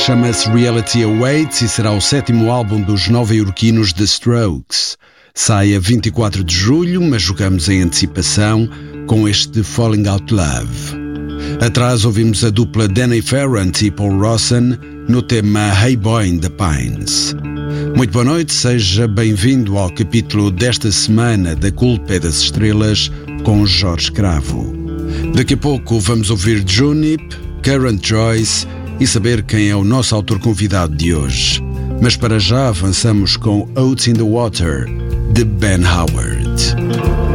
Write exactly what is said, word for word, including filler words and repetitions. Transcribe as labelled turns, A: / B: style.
A: chama-se Reality Awaits e será o sétimo álbum dos nova-iorquinos The Strokes. Sai a vinte e quatro de julho, mas jogamos em antecipação com este Falling Out Love. Atrás ouvimos a dupla Danny Ferrant e Paul Rawson no tema Hey Boy in the Pines. Muito boa noite, seja bem-vindo ao capítulo desta semana da Culpa das Estrelas com Jorge Cravo. Daqui a pouco vamos ouvir Junip, Current Joyce e saber quem é o nosso autor convidado de hoje. Mas para já avançamos com Oats in the Water, de Ben Howard.